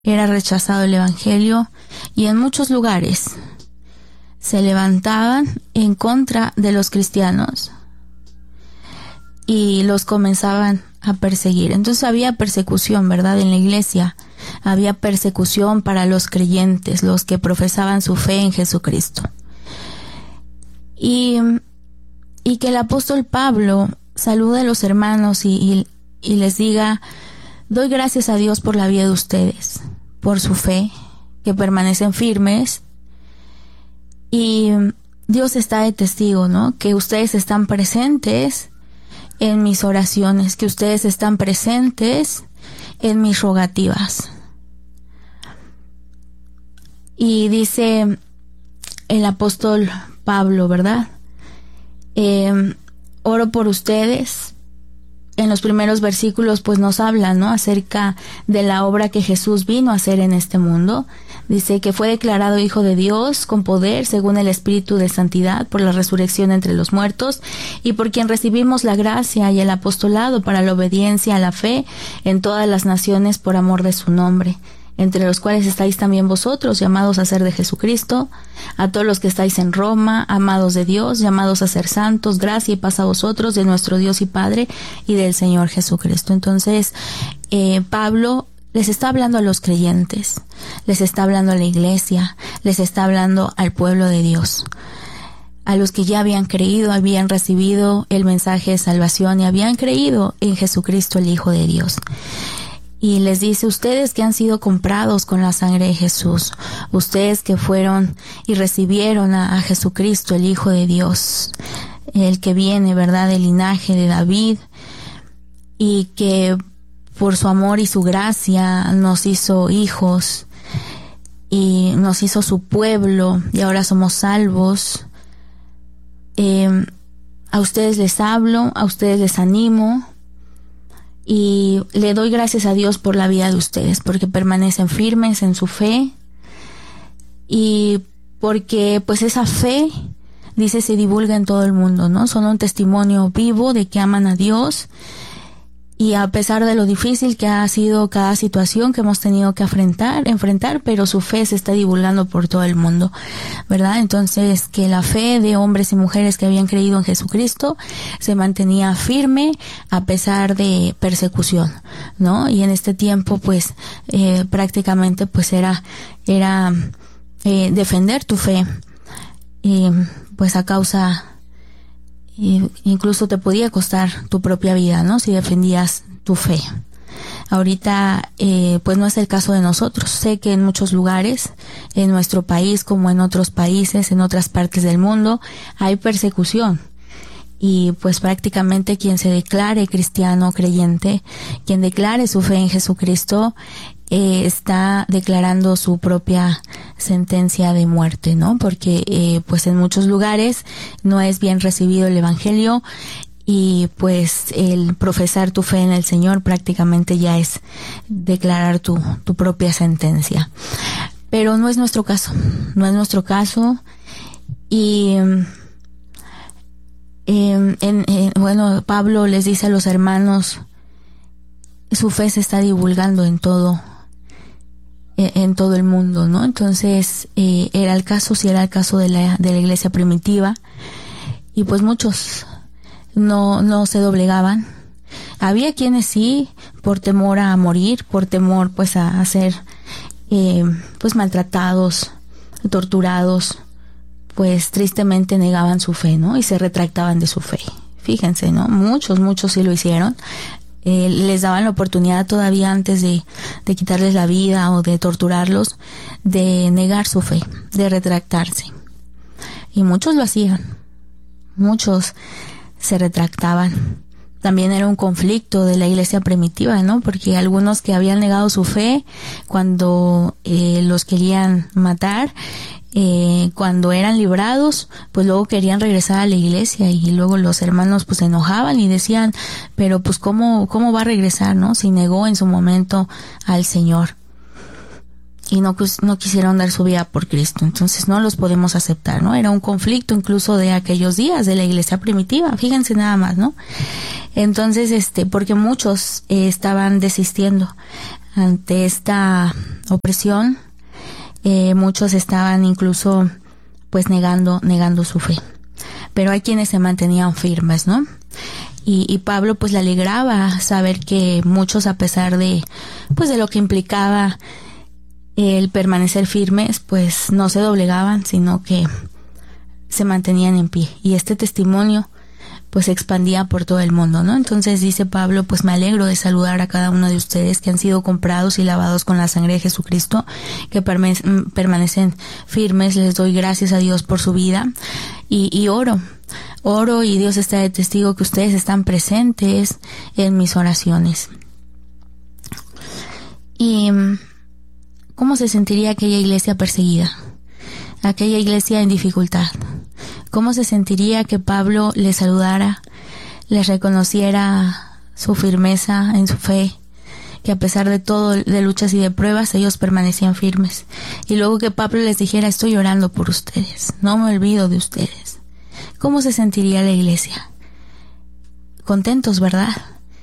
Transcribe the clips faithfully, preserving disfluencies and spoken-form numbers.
era rechazado el evangelio y en muchos lugares se levantaban en contra de los cristianos y los comenzaban a perseguir. Entonces había persecución, ¿verdad? En la iglesia había persecución para los creyentes, los que profesaban su fe en Jesucristo. Y, y que el apóstol Pablo salude a los hermanos y, y, y les diga: doy gracias a Dios por la vida de ustedes, por su fe, que permanecen firmes. Y Dios está de testigo, ¿no? Que ustedes están presentes en mis oraciones, que ustedes están presentes en mis rogativas. Y dice el apóstol Pablo, ¿verdad? Eh, oro por ustedes. En los primeros versículos pues nos habla, ¿no?, acerca de la obra que Jesús vino a hacer en este mundo. Dice que fue declarado Hijo de Dios con poder según el Espíritu de Santidad por la resurrección entre los muertos, y por quien recibimos la gracia y el apostolado para la obediencia a la fe en todas las naciones por amor de su nombre, entre los cuales estáis también vosotros, llamados a ser de Jesucristo, a todos los que estáis en Roma, amados de Dios, llamados a ser santos, gracia y paz a vosotros de nuestro Dios y Padre y del Señor Jesucristo. Entonces, eh, Pablo les está hablando a los creyentes, les está hablando a la iglesia, les está hablando al pueblo de Dios, a los que ya habían creído, habían recibido el mensaje de salvación y habían creído en Jesucristo, el Hijo de Dios. Y les dice: ustedes que han sido comprados con la sangre de Jesús, ustedes que fueron y recibieron a, a Jesucristo, el Hijo de Dios, el que viene, ¿verdad?, del linaje de David, y que por su amor y su gracia nos hizo hijos y nos hizo su pueblo y ahora somos salvos. Eh, a ustedes les hablo, a ustedes les animo. Y le doy gracias a Dios por la vida de ustedes, porque permanecen firmes en su fe y porque pues esa fe, dice, se divulga en todo el mundo, ¿no? Son un testimonio vivo de que aman a Dios, y a pesar de lo difícil que ha sido cada situación que hemos tenido que enfrentar, enfrentar, pero su fe se está divulgando por todo el mundo, ¿verdad? Entonces, que la fe de hombres y mujeres que habían creído en Jesucristo se mantenía firme a pesar de persecución, ¿no? Y en este tiempo, pues, eh, prácticamente, pues, era, era, eh, defender tu fe, eh, pues, a causa, y incluso te podía costar tu propia vida, ¿no?, si defendías tu fe. Ahorita, eh, pues no es el caso de nosotros. Sé que en muchos lugares, en nuestro país como en otros países, en otras partes del mundo, hay persecución. Y pues prácticamente quien se declare cristiano, creyente, quien declare su fe en Jesucristo, eh, está declarando su propia sentencia de muerte, ¿no? Porque eh, pues en muchos lugares no es bien recibido el evangelio, y pues el profesar tu fe en el Señor prácticamente ya es declarar tu, tu propia sentencia. Pero no es nuestro caso, no es nuestro caso. Y eh, en, eh, bueno, Pablo les dice a los hermanos, su fe se está divulgando en todo, eh, en todo el mundo, ¿no? Entonces, eh, era el caso, si era el caso de la, de la iglesia primitiva, y pues muchos no, no se doblegaban. Había quienes sí, por temor a morir, por temor pues a, a ser eh, pues maltratados, torturados, pues tristemente negaban su fe, ¿no? Y se retractaban de su fe. Fíjense, ¿no? Muchos, muchos sí lo hicieron. Eh, les daban la oportunidad todavía antes de, de quitarles la vida o de torturarlos, de negar su fe, de retractarse. Y muchos lo hacían. Muchos se retractaban. También era un conflicto de la iglesia primitiva, ¿no? Porque algunos que habían negado su fe, cuando eh, los querían matar, eh, cuando eran librados, pues luego querían regresar a la iglesia, y luego los hermanos pues se enojaban y decían, pero pues cómo, cómo va a regresar, ¿no? Si negó en su momento al Señor. Y no, no quisieron dar su vida por Cristo, entonces no los podemos aceptar, ¿no? Era un conflicto incluso de aquellos días de la iglesia primitiva, fíjense nada más, ¿no? Entonces, este, porque muchos eh, estaban desistiendo. ante esta opresión, eh, muchos estaban incluso pues negando, negando su fe. Pero hay quienes se mantenían firmes, ¿no? Y, y Pablo pues le alegraba saber que muchos, a pesar de pues de lo que implicaba el permanecer firmes, pues no se doblegaban, sino que se mantenían en pie. Y este testimonio pues se expandía por todo el mundo, ¿no? Entonces dice Pablo, pues me alegro de saludar a cada uno de ustedes que han sido comprados y lavados con la sangre de Jesucristo, que perme- permanecen firmes. Les doy gracias a Dios por su vida y, y oro, oro y Dios está de testigo que ustedes están presentes en mis oraciones. Y ¿cómo se sentiría aquella iglesia perseguida? Aquella iglesia en dificultad. ¿Cómo se sentiría que Pablo les saludara, les reconociera su firmeza en su fe, que a pesar de todo, de luchas y de pruebas, ellos permanecían firmes? Y luego que Pablo les dijera, estoy orando por ustedes, no me olvido de ustedes. ¿Cómo se sentiría la iglesia? Contentos, ¿verdad?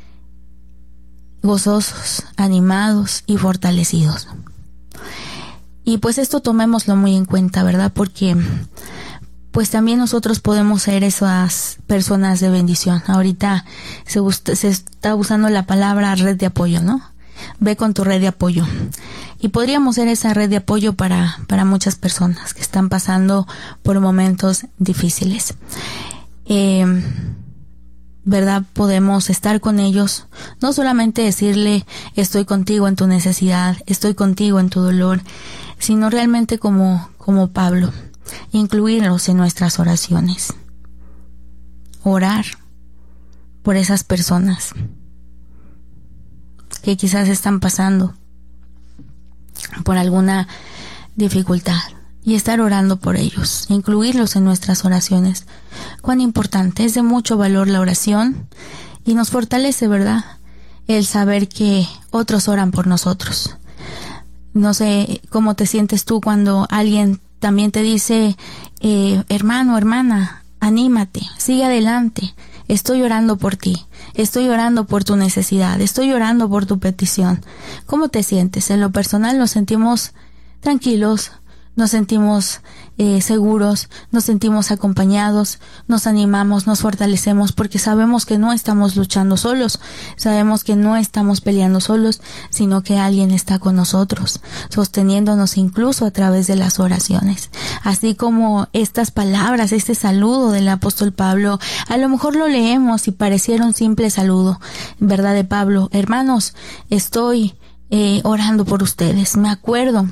Gozosos, animados y fortalecidos. Y pues esto tomémoslo muy en cuenta, ¿verdad? Porque pues también nosotros podemos ser esas personas de bendición. Ahorita se, gusta, se está usando la palabra red de apoyo, ¿no? Ve con tu red de apoyo. Y podríamos ser esa red de apoyo para, para muchas personas que están pasando por momentos difíciles. Eh, ¿verdad? Podemos estar con ellos, no solamente decirle estoy contigo en tu necesidad, estoy contigo en tu dolor, sino realmente como, como Pablo, incluirlos en nuestras oraciones. Orar por esas personas que quizás están pasando por alguna dificultad y estar orando por ellos, incluirlos en nuestras oraciones. Cuán importante, es de mucho valor la oración y nos fortalece, ¿verdad? El saber que otros oran por nosotros. No sé cómo te sientes tú cuando alguien también te dice, eh, hermano, hermana, anímate, sigue adelante, estoy orando por ti, estoy orando por tu necesidad, estoy orando por tu petición. ¿Cómo te sientes? En lo personal nos sentimos tranquilos, nos sentimos eh, seguros, nos sentimos acompañados, nos animamos, nos fortalecemos porque sabemos que no estamos luchando solos, sabemos que no estamos peleando solos, sino que alguien está con nosotros, sosteniéndonos incluso a través de las oraciones. Así como estas palabras, este saludo del apóstol Pablo, a lo mejor lo leemos y pareciera un simple saludo, ¿verdad? De Pablo, hermanos, estoy eh, orando por ustedes, me acuerdo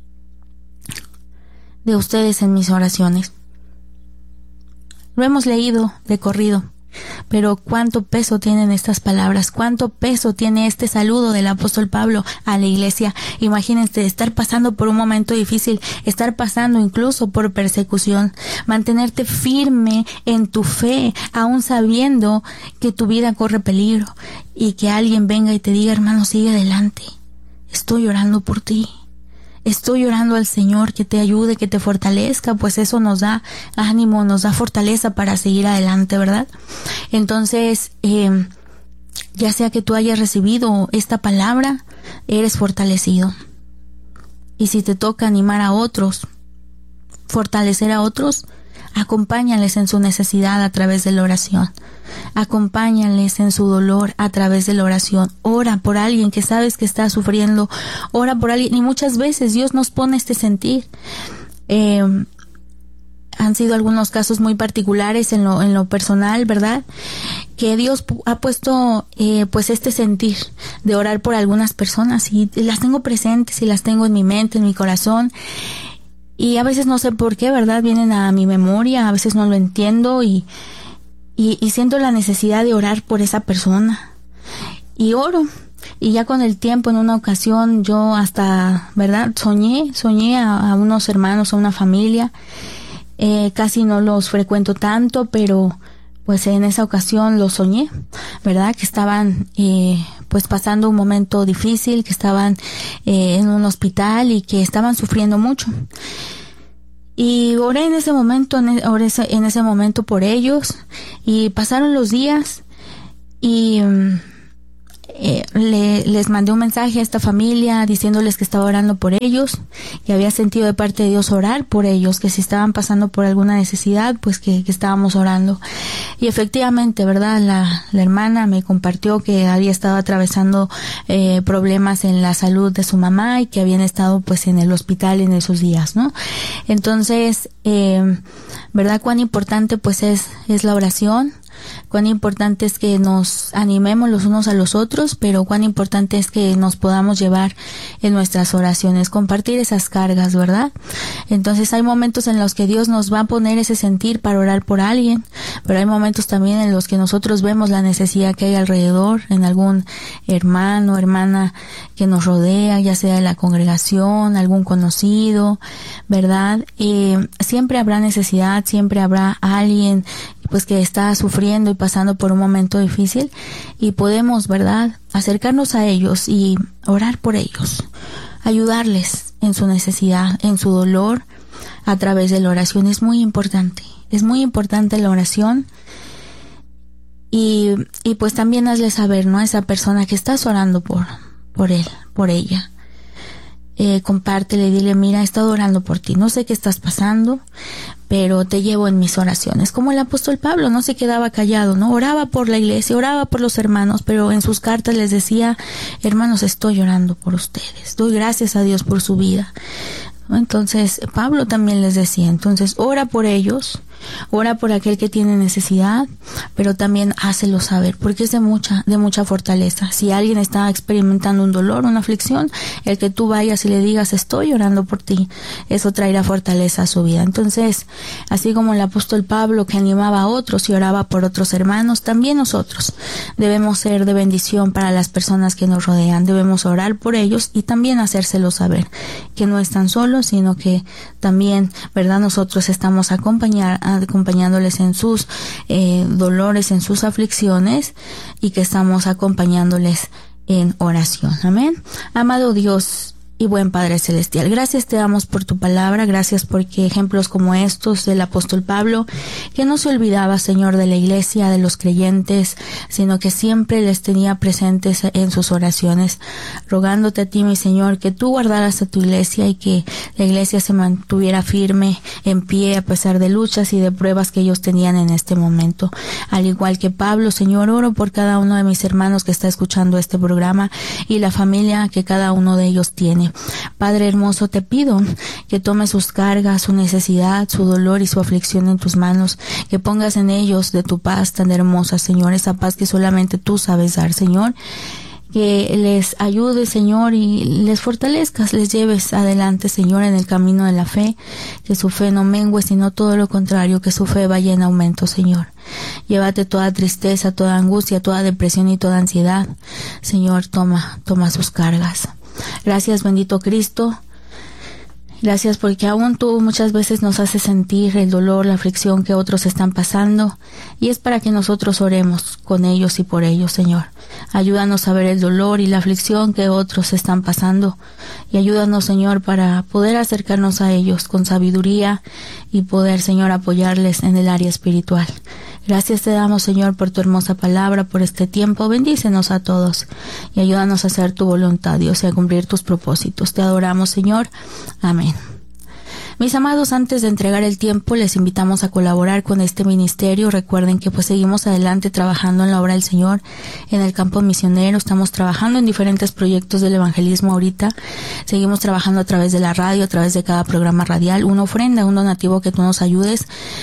de ustedes en mis oraciones. Lo hemos leído de corrido, pero cuánto peso tienen estas palabras, cuánto peso tiene este saludo del apóstol Pablo a la iglesia. Imagínense estar pasando por un momento difícil, estar pasando incluso por persecución, mantenerte firme en tu fe, aún sabiendo que tu vida corre peligro, y que alguien venga y te diga, hermano, sigue adelante, estoy orando por ti. Estoy orando al Señor que te ayude, que te fortalezca, pues eso nos da ánimo, nos da fortaleza para seguir adelante, ¿verdad? Entonces, eh, ya sea que tú hayas recibido esta palabra, eres fortalecido. Y si te toca animar a otros, fortalecer a otros, acompáñales en su necesidad a través de la oración. Acompáñales en su dolor a través de la oración. Ora por alguien que sabes que está sufriendo. Ora por alguien. Y muchas veces Dios nos pone este sentir. Eh, han sido algunos casos muy particulares en lo, en lo personal, ¿verdad? Que Dios ha puesto eh, pues este sentir de orar por algunas personas. Y las tengo presentes y las tengo en mi mente, en mi corazón. Y a veces no sé por qué, ¿verdad? Vienen a mi memoria, a veces no lo entiendo y, y, y siento la necesidad de orar por esa persona. Y oro. Y ya con el tiempo, en una ocasión, yo hasta, ¿verdad? Soñé, soñé a, a unos hermanos, a una familia. Eh, casi no los frecuento tanto, pero pues en esa ocasión los soñé, ¿verdad? Que estaban eh, pues pasando un momento difícil, que estaban eh, en un hospital y que estaban sufriendo mucho. Y oré en ese momento, en, oré en ese momento por ellos, y pasaron los días y um, Eh, le, les mandé un mensaje a esta familia diciéndoles que estaba orando por ellos, que había sentido de parte de Dios orar por ellos, que si estaban pasando por alguna necesidad, pues que, que estábamos orando. Y efectivamente, ¿verdad? La, la hermana me compartió que había estado atravesando eh, problemas en la salud de su mamá y que habían estado pues en el hospital en esos días, ¿no? Entonces, eh, ¿verdad? Cuán importante pues es, es la oración. Cuán importante es que nos animemos los unos a los otros, pero cuán importante es que nos podamos llevar en nuestras oraciones, compartir esas cargas, ¿verdad? Entonces hay momentos en los que Dios nos va a poner ese sentir para orar por alguien, pero hay momentos también en los que nosotros vemos la necesidad que hay alrededor, en algún hermano, hermana que nos rodea, ya sea de la congregación, algún conocido, ¿verdad? Eh, siempre habrá necesidad, siempre habrá alguien pues que está sufriendo y pasando por un momento difícil, y podemos, ¿verdad?, acercarnos a ellos y orar por ellos, ayudarles en su necesidad, en su dolor, a través de la oración. Es muy importante, es muy importante la oración. Y, y pues también hazle saber, ¿no?, a esa persona que estás orando por, por él, por ella. Eh, compártele, dile, mira, he estado orando por ti, no sé qué estás pasando, pero te llevo en mis oraciones. Como el apóstol Pablo, no se quedaba callado, ¿no? Oraba por la iglesia, oraba por los hermanos, pero en sus cartas les decía, hermanos, estoy orando por ustedes, doy gracias a Dios por su vida. Entonces, Pablo también les decía, entonces, ora por ellos, ora por aquel que tiene necesidad, pero también hácelo saber, porque es de mucha, de mucha fortaleza. Si alguien está experimentando un dolor, una aflicción, el que tú vayas y le digas, estoy orando por ti, eso traerá fortaleza a su vida. Entonces, así como el apóstol Pablo que animaba a otros y oraba por otros hermanos, también nosotros debemos ser de bendición para las personas que nos rodean, debemos orar por ellos y también hacérselo saber, que no están solos, sino que también, ¿verdad?, nosotros estamos acompañar, acompañándoles en sus eh, dolores, en sus aflicciones, y que estamos acompañándoles en oración. Amén. Amado Dios y buen Padre Celestial, gracias te damos por tu palabra, gracias porque ejemplos como estos del apóstol Pablo, que no se olvidaba, Señor, de la iglesia, de los creyentes, sino que siempre les tenía presentes en sus oraciones, rogándote a ti, mi Señor, que tú guardaras a tu iglesia y que la iglesia se mantuviera firme, en pie, a pesar de luchas y de pruebas que ellos tenían en este momento. Al igual que Pablo, Señor, oro por cada uno de mis hermanos que está escuchando este programa y la familia que cada uno de ellos tiene. Padre hermoso, te pido que tomes sus cargas, su necesidad, su dolor y su aflicción en tus manos, que pongas en ellos de tu paz tan hermosa, Señor, esa paz que solamente tú sabes dar, Señor, que les ayudes, Señor, y les fortalezcas, les lleves adelante, Señor, en el camino de la fe, que su fe no mengue, sino todo lo contrario, que su fe vaya en aumento, Señor. Llévate toda tristeza, toda angustia, toda depresión y toda ansiedad, Señor, toma, toma sus cargas. Gracias, bendito Cristo. Gracias porque aún tú muchas veces nos haces sentir el dolor, la aflicción que otros están pasando, y es para que nosotros oremos con ellos y por ellos, Señor. Ayúdanos a ver el dolor y la aflicción que otros están pasando, y ayúdanos, Señor, para poder acercarnos a ellos con sabiduría y poder, Señor, apoyarles en el área espiritual. Gracias te damos, Señor, por tu hermosa palabra, por este tiempo. Bendícenos a todos y ayúdanos a hacer tu voluntad, Dios, y a cumplir tus propósitos. Te adoramos, Señor. Amén. Mis amados, antes de entregar el tiempo, les invitamos a colaborar con este ministerio. Recuerden que pues seguimos adelante trabajando en la obra del Señor en el campo misionero. Estamos trabajando en diferentes proyectos del evangelismo ahorita. Seguimos trabajando a través de la radio, a través de cada programa radial. Una ofrenda, un donativo que tú nos ayudes.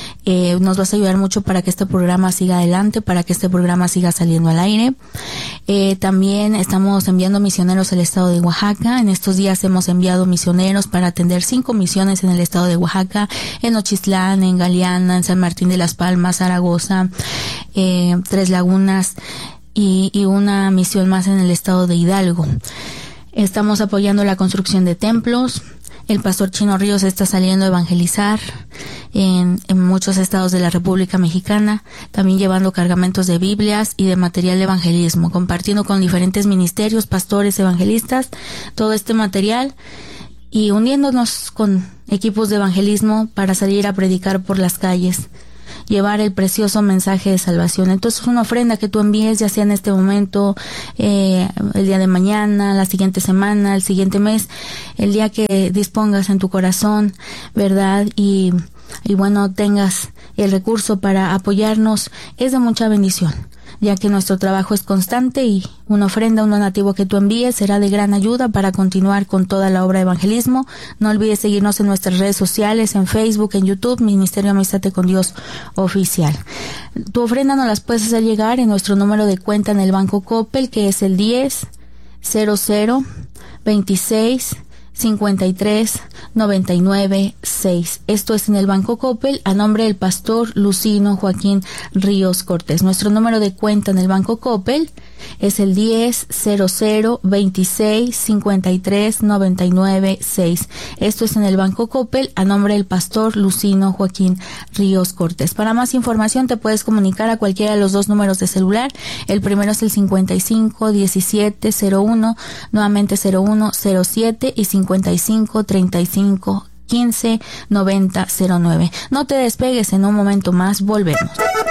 Eh, nos vas a ayudar mucho para que este programa siga adelante, para que este programa siga saliendo al aire. Eh, también estamos enviando misioneros al estado de Oaxaca. En estos días hemos enviado misioneros para atender cinco misiones en el estado de Oaxaca, en Nochistlán, en Galeana, en San Martín de las Palmas, Zaragoza, eh, Tres Lagunas y, y una misión más en el estado de Hidalgo. Estamos apoyando la construcción de templos. El pastor Chino Ríos está saliendo a evangelizar en, en muchos estados de la República Mexicana, también llevando cargamentos de Biblias y de material de evangelismo, compartiendo con diferentes ministerios, pastores, evangelistas, todo este material y uniéndonos con equipos de evangelismo para salir a predicar por las calles llevar el precioso mensaje de salvación. Entonces, una ofrenda que tú envíes, ya sea en este momento, eh, el día de mañana, la siguiente semana, el siguiente mes, el día que dispongas en tu corazón, ¿verdad? Y, y bueno, tengas el recurso para apoyarnos, es de mucha bendición, ya que nuestro trabajo es constante y una ofrenda, un donativo que tú envíes será de gran ayuda para continuar con toda la obra de evangelismo. No olvides seguirnos en nuestras redes sociales, en Facebook, en YouTube, Ministerio Amístate con Dios Oficial. Tu ofrenda nos las puedes hacer llegar en nuestro número de cuenta en el Banco Coppel, que es el diez cero cero veintiséis cincuenta y tres noventa y nueve seis. Esto es en el Banco Coppel, a nombre del pastor Lucino Joaquín Ríos Cortés. Nuestro número de cuenta en el Banco Coppel es el diez cero cero veintiséis cincuenta y tres noventa y nueve seis. Esto es en el Banco Coppel, a nombre del pastor Lucino Joaquín Ríos Cortés. Para más información te puedes comunicar a cualquiera de los dos números de celular. El primero es el cincuenta y cinco diecisiete cero uno, nuevamente cero uno cero siete, y cincuenta y cinco treinta y cinco quince noventa cero nueve. No te despegues, en un momento más volvemos.